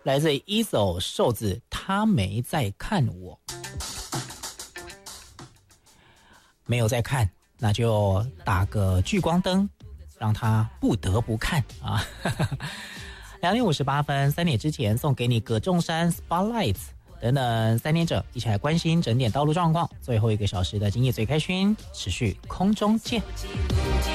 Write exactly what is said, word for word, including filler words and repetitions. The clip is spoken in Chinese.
来自 E S O 瘦子，他没在看我，没有在看，那就打个聚光灯，让他不得不看啊！两点五十八分，三点之前送给你葛仲山 Spotlights 等等三点整，一起来关心整点道路状况。最后一个小时的今夜最开心，持续空中见。